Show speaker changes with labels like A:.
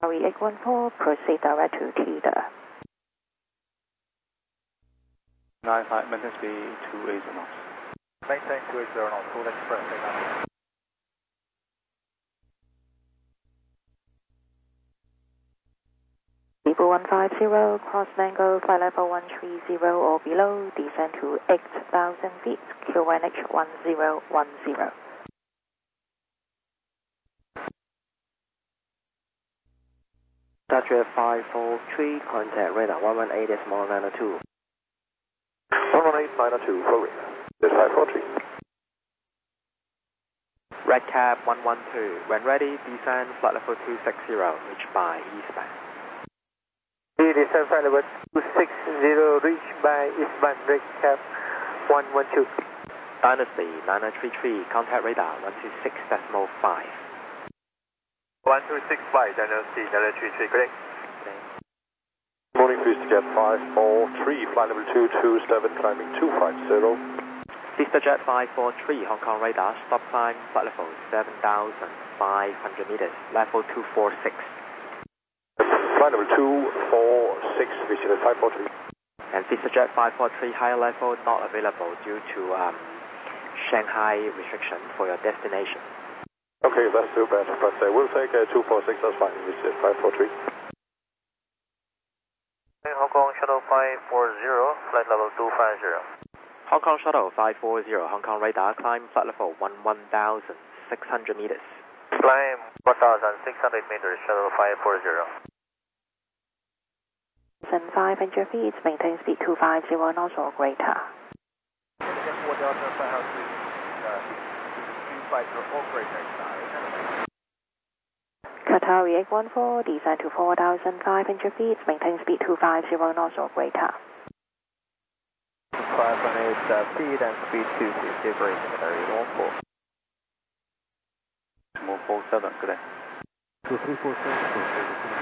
A: Qatari 814, proceed direct to Tida.
B: 95, maintain speed 280 knots.
C: Maintain 280 knots, full express, take off.
A: People 150, cross mango, flight level 130 or below, descend to 8,000 feet, QNH 1010.
D: Dutch 543, contact radar 118.902.
C: 118.902, Florida. This 543.
E: Red Cab 112, when ready, descend flight level 260, reach by eastbound.
F: Descend flight level 260, reach by eastbound, Red Cab 112.
E: Dynasty 9933, contact radar 126.5.
F: 1265, Dynasty 9933, correct.
C: Morning, VistaJet 543, flight level 227, climbing 250.
E: VistaJet 543, Hong Kong radar, stop climb, flight level 7,500 meters, level 246.
C: Flight level 246, VistaJet 543.
E: And VistaJet 543, higher level not available due to Shanghai restriction for your destination.
C: Okay, that's too bad, but we'll take 246, that's fine, VistaJet 543.
F: Hong Kong Shuttle 540, flight level 250.
E: Hong Kong Shuttle 540, Hong Kong radar, climb flight level 1,600 meters.
F: Climb 1,600 meters, Shuttle 540.
A: Descend 500 feet, maintain speed 250 knots or greater. Qatari 814, descend to 4,500 feet, maintain speed 250 knots or greater.
D: 518, speed and speed 260, break in the area 14.
B: Small 47, good day.
D: 2347.